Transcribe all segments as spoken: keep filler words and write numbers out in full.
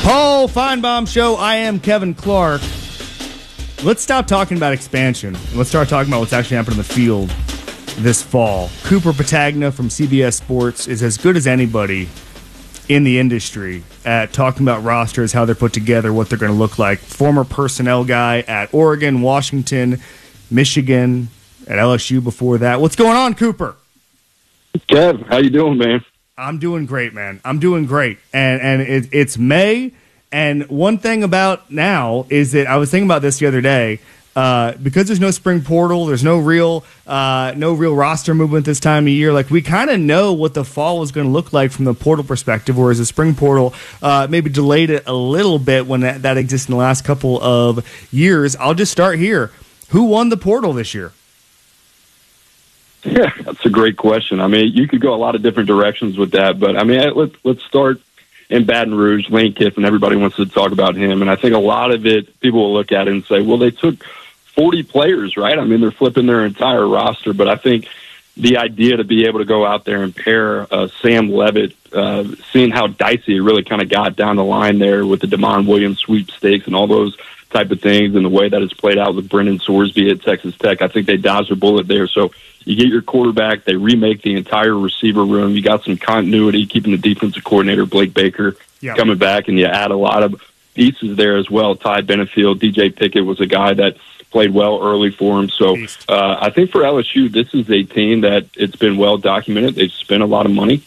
Paul Feinbaum Show. I am Kevin Clark. Let's stop talking about expansion and let's start talking about what's actually happening in the field this fall. Cooper Patagna from C B S Sports is as good as anybody in the industry at talking about rosters, how they're put together, what they're going to look like. Former personnel guy at Oregon, Washington, Michigan, at L S U before that. What's going on, Cooper? Kev, how you doing, man? I'm doing great, man. I'm doing great. And and it, it's May, and one thing about now is that I was thinking about this the other day. Uh, because there's no spring portal, there's no real uh, no real roster movement this time of year. Like, we kind of know what the fall is going to look like from the portal perspective, whereas the spring portal uh, maybe delayed it a little bit when that, that existed in the last couple of years. I'll just start here. Who won the portal this year? Yeah, that's a great question. I mean, you could go a lot of different directions with that, but I mean, let's let's start in Baton Rouge. Lane Kiffin, everybody wants to talk about him, and I think a lot of it, people will look at it and say, well, they took forty players, right? I mean, they're flipping their entire roster, but I think the idea to be able to go out there and pair uh, Sam Levitt, uh, seeing how dicey it really kind of got down the line there with the Damon Williams sweepstakes and all those type of things, and the way that it's played out with Brendan Sorsby at Texas Tech, I think they dodged a bullet there. So you get your quarterback, they remake the entire receiver room, you got some continuity, keeping the defensive coordinator, Blake Baker, yeah. coming back, and you add a lot of pieces there as well. Ty Benefield, D J Pickett was a guy that played well early for him. So uh, I think for L S U, this is a team that it's been well documented. They've spent a lot of money,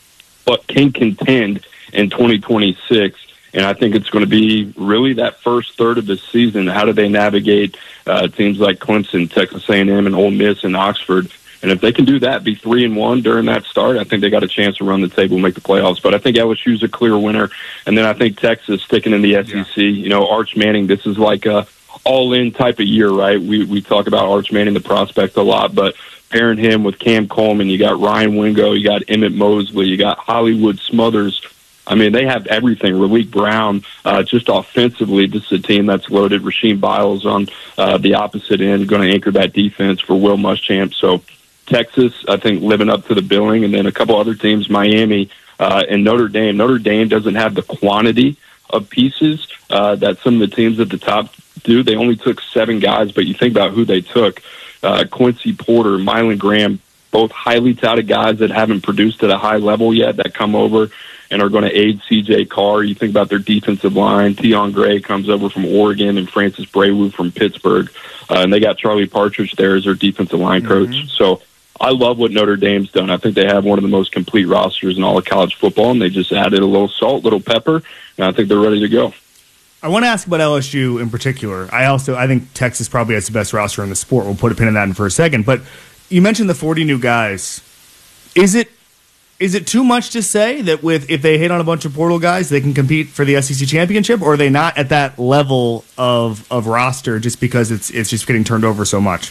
but can contend in twenty twenty-six. And I think it's going to be really that first third of the season. How do they navigate uh, teams like Clemson, Texas A and M, and Ole Miss and Oxford? And if they can do that, be three and one during that start, I think they got a chance to run the table and make the playoffs. But I think L S U's a clear winner. And then I think Texas sticking in the S E C. Yeah. You know, Arch Manning, this is like a all-in type of year, right? We we talk about Arch Manning, the prospect, a lot, but pairing him with Cam Coleman, you got Ryan Wingo, you got Emmett Mosley, you got Hollywood Smothers. I mean, they have everything. Raleek Brown, uh, just offensively, this is a team that's loaded. Rasheem Biles on uh, the opposite end, going to anchor that defense for Will Muschamp. So Texas, I think, living up to the billing. And then a couple other teams, Miami uh, and Notre Dame. Notre Dame doesn't have the quantity of pieces uh, that some of the teams at the top do. They only took seven guys, but you think about who they took. Uh, Quincy Porter, Mylan Graham, both highly touted guys that haven't produced at a high level yet that come over and are going to aid C J Carr. You think about their defensive line. Tion Gray comes over from Oregon and Francis Braywood from Pittsburgh. Uh, and they got Charlie Partridge there as their defensive line coach. Mm-hmm. So I love what Notre Dame's done. I think they have one of the most complete rosters in all of college football, and they just added a little salt, little pepper, and I think they're ready to go. I want to ask about L S U in particular. I also I think Texas probably has the best roster in the sport. We'll put a pin in that in for a second. But you mentioned the forty new guys. Is it Is it too much to say that with if they hit on a bunch of portal guys, they can compete for the S E C championship, or are they not at that level of of roster just because it's it's just getting turned over so much?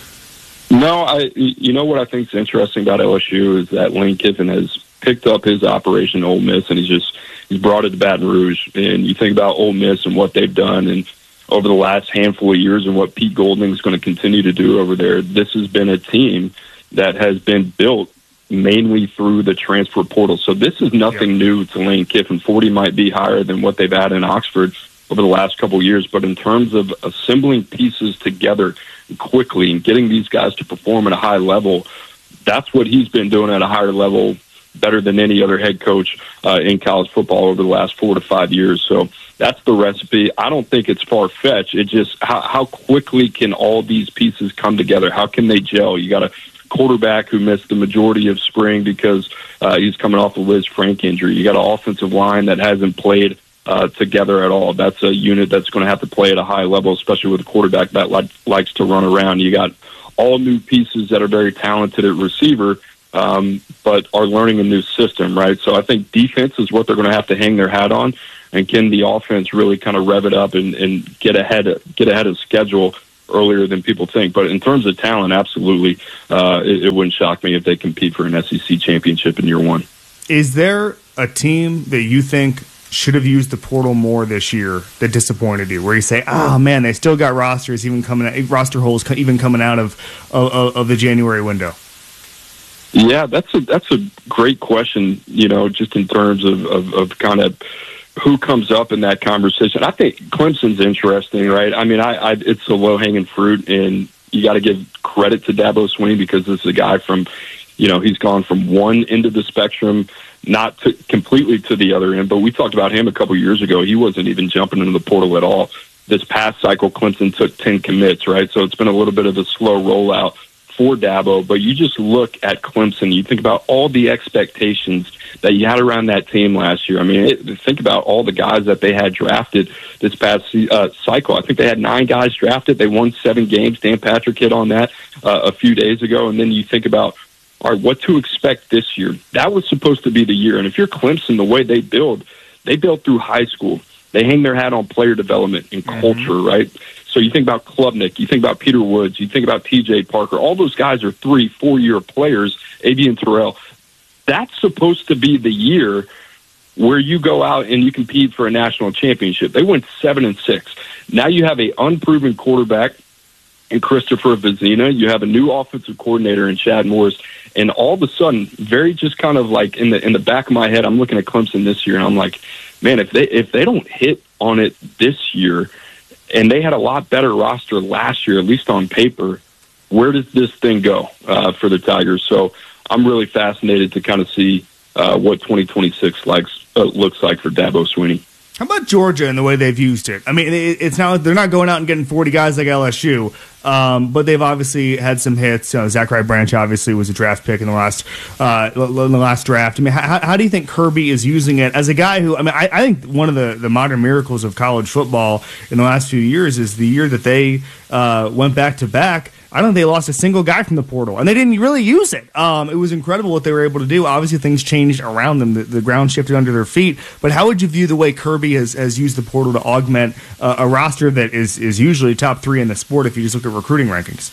No, I. You know what I think is interesting about L S U is that Lane Kiffin has picked up his operation Ole Miss, and he's just he's brought it to Baton Rouge. And you think about Ole Miss and what they've done, and over the last handful of years, and what Pete Golding is going to continue to do over there. This has been a team that has been built mainly through the transfer portal. So this is nothing yeah. new to Lane Kiffin. forty might be higher than what they've had in Oxford over the last couple of years, but in terms of assembling pieces together quickly and getting these guys to perform at a high level, that's what he's been doing at a higher level better than any other head coach uh, in college football over the last four to five years. So that's the recipe. I don't think it's far-fetched. It just how, how quickly can all these pieces come together? How can they gel? You got a quarterback who missed the majority of spring because uh, he's coming off a Liz Frank injury. You got an offensive line that hasn't played uh, together at all. That's a unit that's going to have to play at a high level, especially with a quarterback that li- likes to run around. You got all new pieces that are very talented at receiver, um, but are learning a new system, right? So I think defense is what they're going to have to hang their hat on, and can the offense really kind of rev it up and, and get ahead of, get ahead of schedule earlier than people think. But in terms of talent, absolutely, uh, it, it wouldn't shock me if they compete for an S E C championship in year one. Is there a team that you think should have used the portal more this year that disappointed you, where you say, oh man, they still got rosters even coming out, roster holes even coming out of, of of the January window? Yeah, that's a that's a great question. You know, just in terms of of, of kind of who comes up in that conversation. I think Clemson's interesting, right? I mean, I, I it's a low-hanging fruit, and you got to give credit to Dabo Swinney because this is a guy from, you know, he's gone from one end of the spectrum, not to, completely to the other end. But we talked about him a couple years ago. He wasn't even jumping into the portal at all. This past cycle, Clemson took ten commits, right? So it's been a little bit of a slow rollout for Dabo, but you just look at Clemson, you think about all the expectations that you had around that team last year. I mean, it, think about all the guys that they had drafted this past uh, cycle. I think they had nine guys drafted. They won seven games. Dan Patrick hit on that uh, a few days ago. And then you think about, all right, what to expect this year. That was supposed to be the year. And if you're Clemson, the way they build, they build through high school. They hang their hat on player development and mm-hmm. culture, right? So you think about Klubnik, you think about Peter Woods, you think about T J Parker. All those guys are three, four-year players, Avian Terrell. That's supposed to be the year where you go out and you compete for a national championship. They went seven and six. Now you have a unproven quarterback in Christopher Vizina. You have a new offensive coordinator in Chad Morris. And all of a sudden, very just kind of like in the in the back of my head, I'm looking at Clemson this year, and I'm like, man, if they if they don't hit on it this year, and they had a lot better roster last year, at least on paper, where does this thing go uh, for the Tigers? So I'm really fascinated to kind of see uh, what twenty twenty-six likes, uh, looks like for Dabo Swinney. How about Georgia and the way they've used it? I mean, it's now they're not going out and getting forty guys like L S U, um, but they've obviously had some hits. You know, Zachary Branch obviously was a draft pick in the last uh, in the last draft. I mean, how, how do you think Kirby is using it as a guy who? I mean, I, I think one of the, the modern miracles of college football in the last few years is the year that they uh, went back to back. I don't think they lost a single guy from the portal, and they didn't really use it. Um, it was incredible what they were able to do. Obviously, things changed around them. The, the ground shifted under their feet. But how would you view the way Kirby has, has used the portal to augment uh, a roster that is, is usually top three in the sport if you just look at recruiting rankings?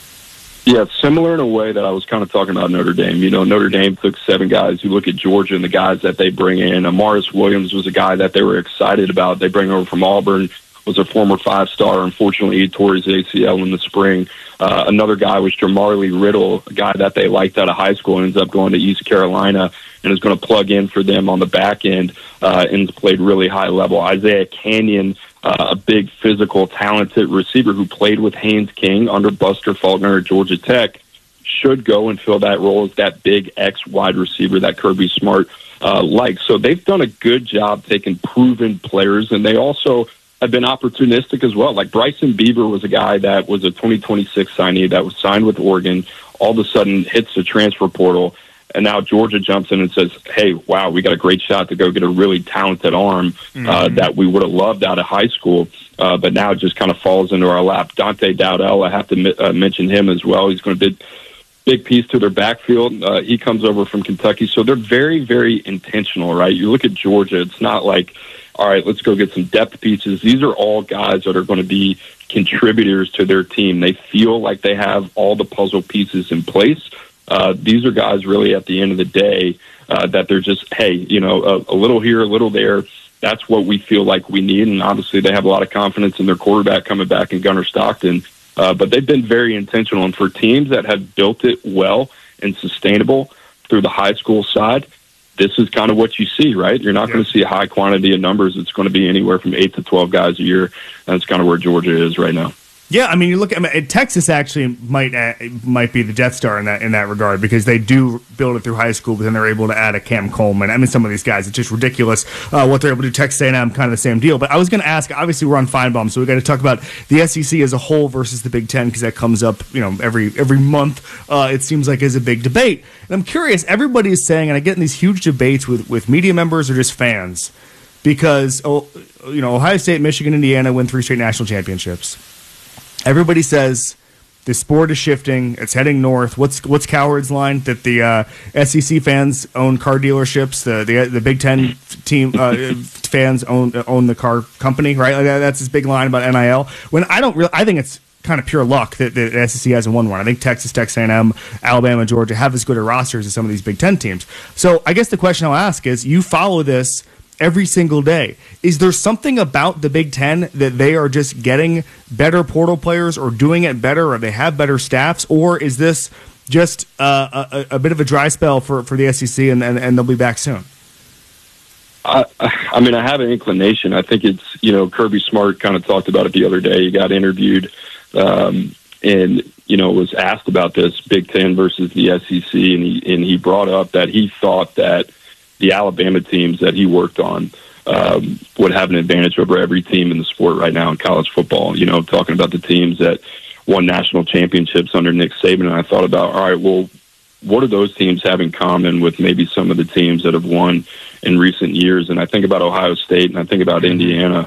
Yeah, similar in a way that I was kind of talking about Notre Dame. You know, Notre Dame took seven guys. You look at Georgia and the guys that they bring in. Amaris Williams was a guy that they were excited about. They bring over from Auburn, was a former five-star. Unfortunately, he tore his A C L in the spring. Uh, another guy was Jamarly Riddle, a guy that they liked out of high school, and ends up going to East Carolina and is going to plug in for them on the back end uh, and has played really high level. Isaiah Canyon, uh, a big physical, talented receiver who played with Haynes King under Buster Faulkner at Georgia Tech, should go and fill that role as that big X wide receiver that Kirby Smart uh, likes. So they've done a good job taking proven players, and they also have been opportunistic as well. Like Bryson Beaver was a guy that was a twenty twenty-six signee that was signed with Oregon, all of a sudden hits the transfer portal, and now Georgia jumps in and says, hey, wow, we got a great shot to go get a really talented arm mm-hmm. uh, that we would have loved out of high school, uh, but now it just kind of falls into our lap. Dante Dowdell, I have to uh, mention him as well. He's going to be big piece to their backfield. Uh, he comes over from Kentucky. So they're very, very intentional, right? You look at Georgia, it's not like, all right, let's go get some depth pieces. These are all guys that are going to be contributors to their team. They feel like they have all the puzzle pieces in place. Uh, these are guys really at the end of the day uh, that they're just, hey, you know, a, a little here, a little there. That's what we feel like we need. And obviously they have a lot of confidence in their quarterback coming back in Gunnar Stockton. Uh, but they've been very intentional. And for teams that have built it well and sustainable through the high school side, this is kind of what you see, right? You're not yeah. going to see a high quantity of numbers. It's going to be anywhere from eight to twelve guys a year. That's kind of where Georgia is right now. Yeah, I mean, you look at I mean, Texas actually might uh, might be the Death Star in that in that regard because they do build it through high school, but then they're able to add a Cam Coleman. I mean, some of these guys, it's just ridiculous uh, what they're able to do. Texas A and M, kind of the same deal. But I was going to ask, obviously we're on Feinbaum, so we got to talk about the S E C as a whole versus the Big Ten because that comes up, you know, every every month. Uh, it seems like is a big debate. And I'm curious, everybody is saying, and I get in these huge debates with with media members or just fans because oh, you know, Ohio State, Michigan, Indiana win three straight national championships. Everybody says the sport is shifting; it's heading north. What's what's Coward's line that the uh, S E C fans own car dealerships, the the, the Big Ten team uh, fans own own the car company, right? Like that, that's his big line about N I L. When I don't really, I think it's kind of pure luck that the S E C hasn't won one. I think Texas, Texas A and M, Alabama, Georgia have as good a rosters as some of these Big Ten teams. So I guess the question I'll ask is: you follow this every single day. Is there something about the Big Ten that they are just getting better portal players or doing it better or they have better staffs? Or is this just uh, a, a bit of a dry spell for, for the S E C and, and, and they'll be back soon? I, I mean, I have an inclination. I think it's, you know, Kirby Smart kind of talked about it the other day. He got interviewed um, and, you know, was asked about this Big Ten versus the S E C. And he, and he brought up that he thought that the Alabama teams that he worked on um, would have an advantage over every team in the sport right now in college football. You know, talking about the teams that won national championships under Nick Saban. And I thought about, all right, well, what do those teams have in common with maybe some of the teams that have won in recent years? And I think about Ohio State and I think about Indiana.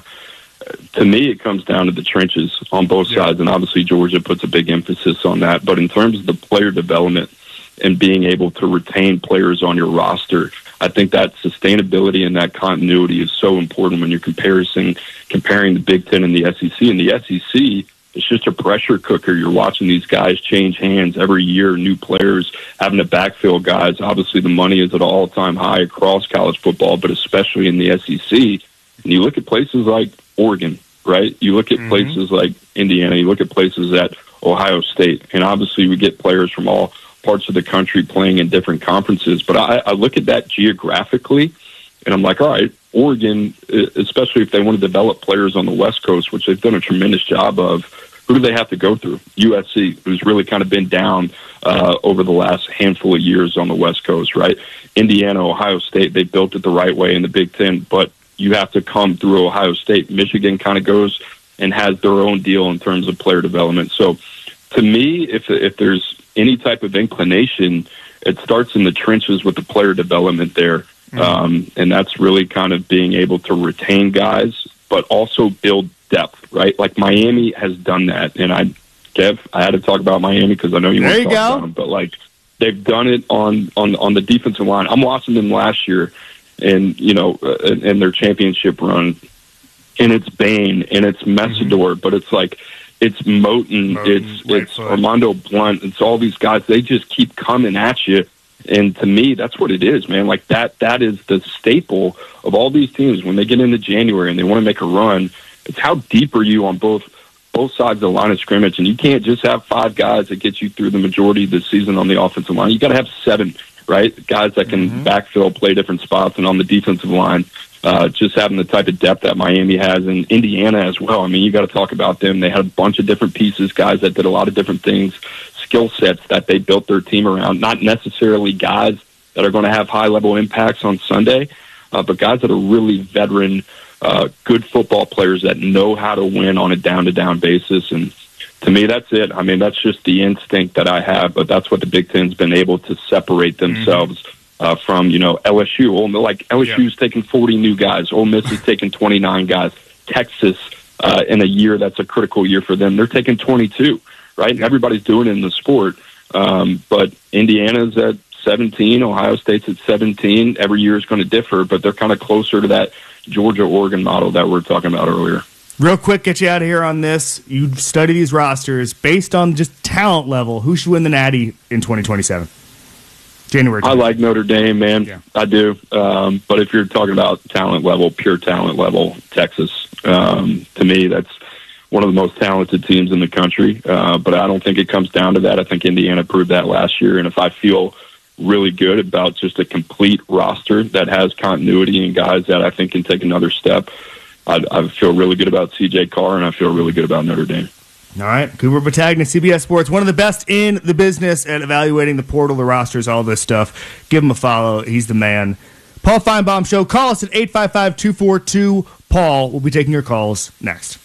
To me, it comes down to the trenches on both Yeah. sides. And obviously Georgia puts a big emphasis on that. But in terms of the player development and being able to retain players on your roster, I think that sustainability and that continuity is so important when you're comparing, comparing the Big Ten and the S E C. And the S E C, it's just a pressure cooker. You're watching these guys change hands every year, new players, having to backfill guys. Obviously, the money is at an all-time high across college football, but especially in the S E C. And you look at places like Oregon, right? You look at mm-hmm. places like Indiana. You look at places at Ohio State. And obviously, we get players from all parts of the country playing in different conferences. But I, I look at that geographically, and I'm like, all right, Oregon, especially if they want to develop players on the West Coast, which they've done a tremendous job of, who do they have to go through? U S C, who's really kind of been down uh, over the last handful of years on the West Coast, right? Indiana, Ohio State, they built it the right way in the Big Ten, but you have to come through Ohio State. Michigan kind of goes and has their own deal in terms of player development. So to me, if if there's any type of inclination, it starts in the trenches with the player development there. Mm-hmm. Um, and that's really kind of being able to retain guys, but also build depth, right? Like Miami has done that. And I, Kev, I had to talk about Miami because I know you there want to you talk go. about them, but like they've done it on, on, on the defensive line. I'm watching them last year and, you know, uh, in their championship run, and it's Bain and it's Messidor, mm-hmm. but it's like, it's Moten, Moten it's right it's foot. Armando Blunt, it's all these guys. They just keep coming at you, and to me, that's what it is, man. Like that that is the staple of all these teams when they get into January and they want to make a run. It's how deep are you on both both sides of the line of scrimmage, and you can't just have five guys that get you through the majority of the season on the offensive line. You got to have seven, right? Guys that can mm-hmm. backfill, play different spots, and on the defensive line. Uh, just having the type of depth that Miami has, and Indiana as well. I mean, you got to talk about them. They had a bunch of different pieces, guys that did a lot of different things, skill sets that they built their team around. Not necessarily guys that are going to have high-level impacts on Sunday, uh, but guys that are really veteran, uh, good football players that know how to win on a down-to-down basis. And to me, that's it. I mean, that's just the instinct that I have, but that's what the Big Ten's been able to separate themselves mm-hmm. Uh, from, you know, L S U. Ole, like L S U's yeah. taking forty new guys. Ole Miss is taking twenty-nine guys. Texas, uh, in a year that's a critical year for them, they're taking twenty-two, right? Yeah. Everybody's doing it in the sport. Um, but Indiana's at seventeen. Ohio State's at seventeen. Every year is going to differ, but they're kind of closer to that Georgia-Oregon model that we were talking about earlier. Real quick, get you out of here on this. You study these rosters based on just talent level. Who should win the Natty in twenty twenty-seven? January. I like Notre Dame, man. Yeah. I do. Um, but if you're talking about talent level, pure talent level, Texas, um, to me, that's one of the most talented teams in the country. Uh, but I don't think it comes down to that. I think Indiana proved that last year. And if I feel really good about just a complete roster that has continuity and guys that I think can take another step, I, I feel really good about C J Carr, and I feel really good about Notre Dame. All right, Cooper Battagna, C B S Sports, one of the best in the business at evaluating the portal, the rosters, all this stuff. Give him a follow. He's the man. Paul Feinbaum Show. Call us at eight five five, two four two, Paul. We'll be taking your calls next.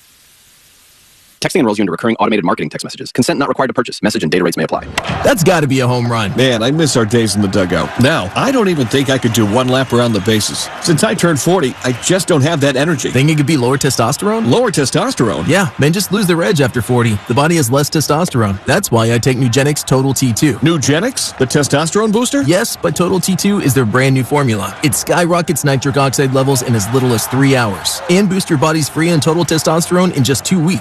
Texting enrolls you into recurring automated marketing text messages. Consent not required to purchase. Message and data rates may apply. That's got to be a home run. Man, I miss our days in the dugout. Now, I don't even think I could do one lap around the bases. Since I turned forty, I just don't have that energy. Think it could be lower testosterone? Lower testosterone? Yeah, men just lose their edge after forty. The body has less testosterone. That's why I take Nugenix Total T two. Nugenix? The testosterone booster? Yes, but Total T two is their brand new formula. It skyrockets nitric oxide levels in as little as three hours and boosts your body's free and total testosterone in just two weeks. My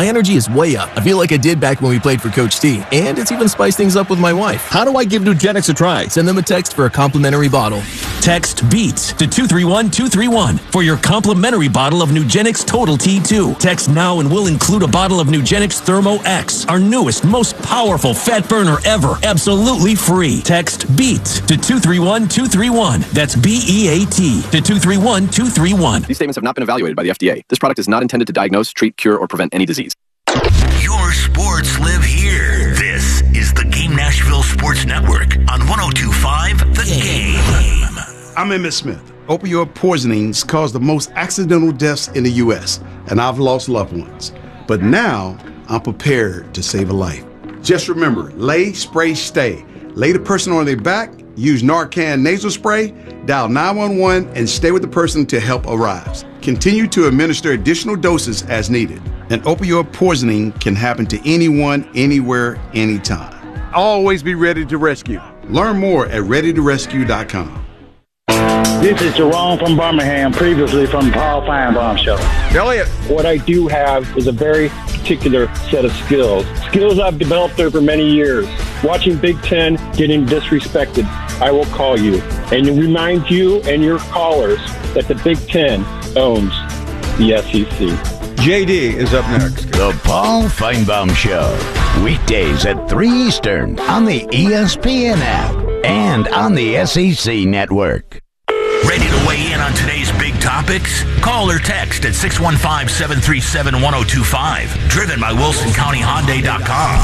My energy is way up. I feel like I did back when we played for Coach T, and it's even spiced things up with my wife. How do I give Nugenix a try? Send them a text for a complimentary bottle. Text BEATS to two three one two three one for your complimentary bottle of Nugenix Total T two. Text now and we'll include a bottle of Nugenix Thermo X, our newest, most powerful fat burner ever, absolutely free. Text BEATS to two three one two three one. That's B E A T to two three one two three one. These statements have not been evaluated by the F D A. This product is not intended to diagnose, treat, cure, or prevent any disease. Your sports live here. This is the Game Nashville Sports Network on one oh two point five The Game. I'm Emmett Smith. Opioid poisonings cause the most accidental deaths in the U S, and I've lost loved ones. But now, I'm prepared to save a life. Just remember, lay, spray, stay. Lay the person on their back, use Narcan nasal spray, dial nine one one, and stay with the person until help arrives. Continue to administer additional doses as needed. An opioid poisoning can happen to anyone, anywhere, anytime. Always be ready to rescue. Learn more at ready to rescue dot com. This is Jerome from Birmingham, previously from the Paul Feinbaum Show. Elliot. What I do have is a very particular set of skills. Skills I've developed over many years. Watching Big Ten getting disrespected, I will call you and remind you and your callers that the Big Ten owns the S E C. J D is up next. The Paul Feinbaum Show. Weekdays at three Eastern on the E S P N app and on the S E C network. Ready to weigh in on today's big topics? Call or text at six one five, seven three seven, one oh two five. Driven by Wilson County Hyundai dot com.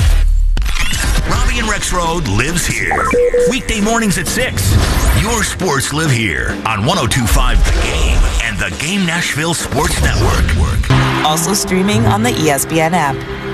Robbie and Rex Road lives here. Weekday mornings at six. Your sports live here on one oh two point five The Game and the Game Nashville Sports Network. Also streaming on the E S P N app.